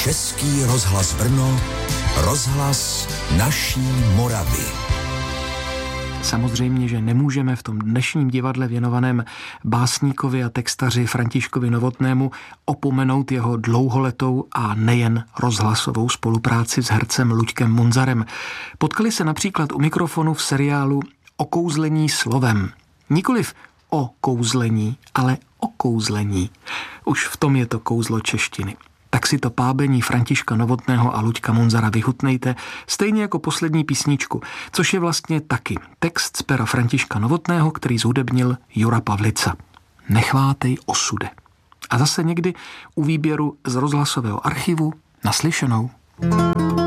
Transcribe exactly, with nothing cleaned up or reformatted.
Český rozhlas Brno, rozhlas naší Moravy. Samozřejmě, že nemůžeme v tom dnešním divadle věnovaném básníkovi a textaři Františkovi Novotnému opomenout jeho dlouholetou a nejen rozhlasovou spolupráci s hercem Luďkem Munzarem. Potkali se například u mikrofonu v seriálu Okouzlení slovem. Nikoliv o kouzlení, ale o kouzlení. Už v tom je to kouzlo češtiny. Tak si to pábení Františka Novotného a Luďka Munzara vychutnejte, stejně jako poslední písničku, což je vlastně taky text z pera Františka Novotného, který zhudebnil Jura Pavlica. Nechvátej osude. A zase někdy u výběru z rozhlasového archivu naslyšenou.